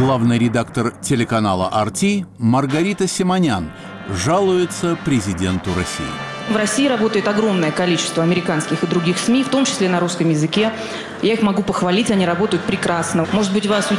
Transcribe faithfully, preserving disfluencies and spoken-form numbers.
Главный редактор телеканала ар ти Маргарита Симонян жалуется президенту России. В России работает огромное количество американских и других СМИ, в том числе на русском языке. Я их могу похвалить, они работают прекрасно. Может быть, вас